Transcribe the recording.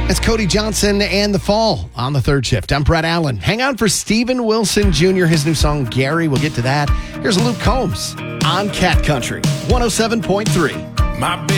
It's Cody Johnson and The Fall on the third shift. I'm Brett Allen. Hang on for Steven Wilson Jr., his new song, Gary. We'll get to that. Here's Luke Combs on Cat Country 107.3. My